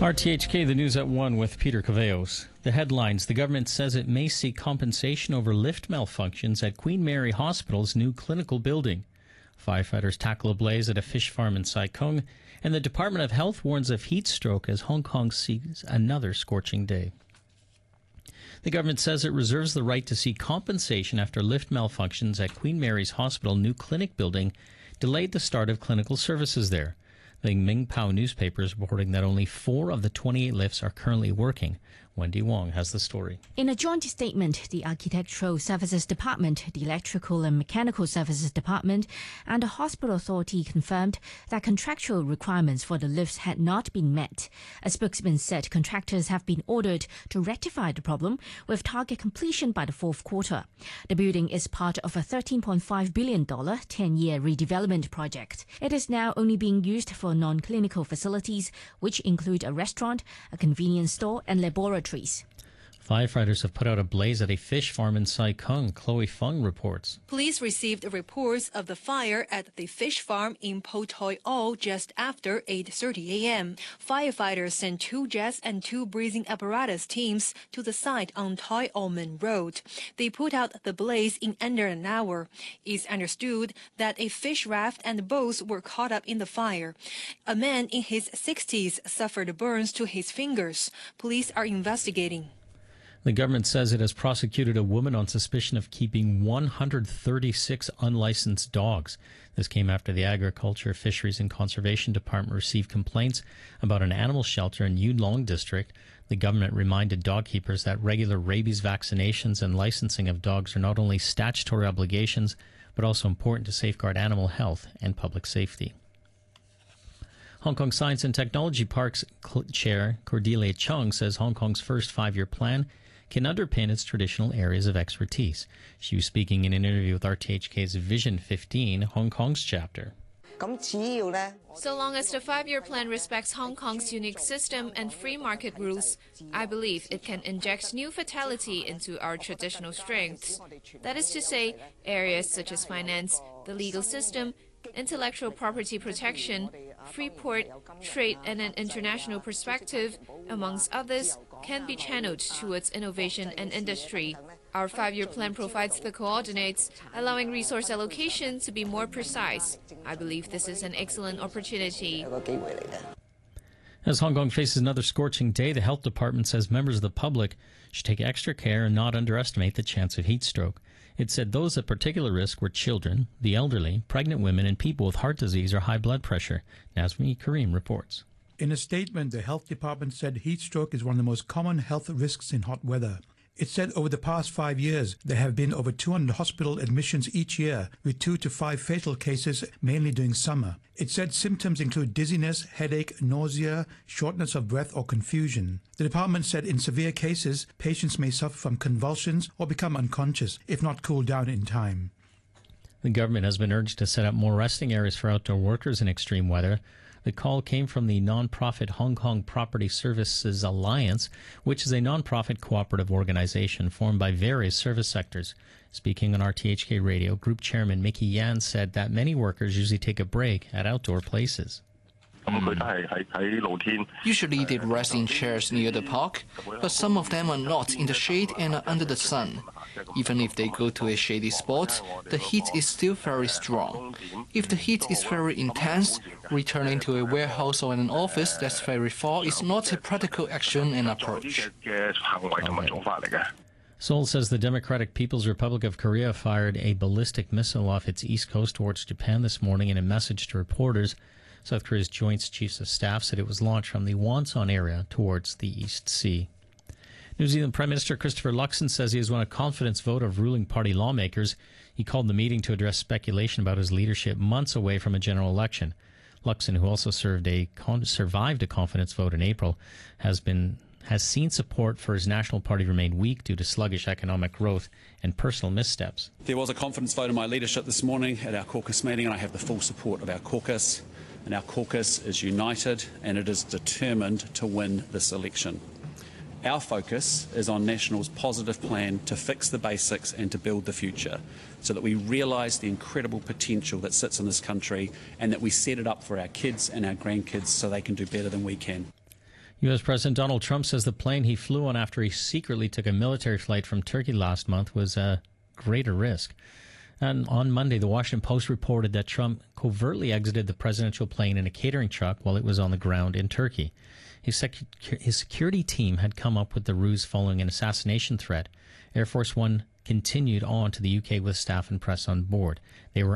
RTHK, the news at 1 with Peter Caveos. The headlines: the government says it may seek compensation over lift malfunctions at Queen Mary Hospital's new clinical building. Firefighters tackle a blaze at a fish farm in Sai Kung, and the Department of Health warns of heat stroke as Hong Kong sees another scorching day. The government says it reserves the right to seek compensation after lift malfunctions at Queen Mary's Hospital new clinic building delayed the start of clinical services there. The Ming Pao newspaper is reporting that only 4 of the 28 lifts are currently working. Wendy Wong has the story. In a joint statement, the Architectural Services Department, the Electrical and Mechanical Services Department, and the Hospital Authority confirmed that contractual requirements for the lifts had not been met. A spokesman said contractors have been ordered to rectify the problem with target completion by the fourth quarter. The building is part of a $13.5 billion 10-year redevelopment project. It is now only being used for non-clinical facilities, which include a restaurant, a convenience store, and laboratories. Firefighters have put out a blaze at a fish farm in Sai Kung. Chloe Fung reports. Police received reports of the fire at the fish farm in Po Toi O just after 8:30 a.m. Firefighters sent 2 jets and 2 breathing apparatus teams to the site on Toi O Men Road. They put out the blaze in under an hour. It's understood that a fish raft and boats were caught up in the fire. A man in his 60s suffered burns to his fingers. Police are investigating. The government says it has prosecuted a woman on suspicion of keeping 136 unlicensed dogs. This came after the Agriculture, Fisheries and Conservation Department received complaints about an animal shelter in Yuen Long District. The government reminded dog keepers that regular rabies vaccinations and licensing of dogs are not only statutory obligations, but also important to safeguard animal health and public safety. Hong Kong Science and Technology Park's Chair Cordelia Chung says Hong Kong's first 5-year plan can underpin its traditional areas of expertise. She was speaking in an interview with RTHK's Vision 15, Hong Kong's chapter. So long as the 5-year plan respects Hong Kong's unique system and free market rules, I believe it can inject new vitality into our traditional strengths. That is to say, areas such as finance, the legal system, intellectual property protection, free port, trade, and an international perspective, amongst others, can be channeled towards innovation and industry. Our 5-year plan provides the coordinates, allowing resource allocation to be more precise. I believe this is an excellent opportunity. As Hong Kong faces another scorching day, the health department says members of the public should take extra care and not underestimate the chance of heat stroke. It said those at particular risk were children, the elderly, pregnant women, and people with heart disease or high blood pressure. Nazmi Karim reports. In a statement, the health department said heat stroke is one of the most common health risks in hot weather. It said over the past 5 years, there have been over 200 hospital admissions each year, with 2 to 5 fatal cases, mainly during summer. It said symptoms include dizziness, headache, nausea, shortness of breath, or confusion. The department said in severe cases, patients may suffer from convulsions or become unconscious, if not cooled down in time. The government has been urged to set up more resting areas for outdoor workers in extreme weather. The call came from the non-profit Hong Kong Property Services Alliance, which is a non-profit cooperative organization formed by various service sectors. Speaking on RTHK Radio, Group Chairman Mickey Yan said that many workers usually take a break at outdoor places. Usually they rest in chairs near the park, but some of them are not in the shade and are under the sun. Even if they go to a shady spot, the heat is still very strong. If the heat is very intense, returning to a warehouse or an office that's very far is not a practical action and approach. Seoul says the Democratic People's Republic of Korea fired a ballistic missile off its east coast towards Japan this morning. In a message to reporters, South Korea's Joint Chiefs of Staff said it was launched from the Wonsan area towards the East Sea. New Zealand Prime Minister Christopher Luxon says he has won a confidence vote of ruling party lawmakers. He called the meeting to address speculation about his leadership months away from a general election. Luxon, who also survived a confidence vote in April, has seen support for his national party remain weak due to sluggish economic growth and personal missteps. There was a confidence vote in my leadership this morning at our caucus meeting, and I have the full support of our caucus. And our caucus is united and it is determined to win this election. Our focus is on National's positive plan to fix the basics and to build the future, so that we realise the incredible potential that sits in this country and that we set it up for our kids and our grandkids so they can do better than we can. U.S. President Donald Trump says the plane he flew on after he secretly took a military flight from Turkey last month was a greater risk. And on Monday, the Washington Post reported that Trump covertly exited the presidential plane in a catering truck while it was on the ground in Turkey. His security team had come up with the ruse following an assassination threat. Air Force One continued on to the UK with staff and press on board. They were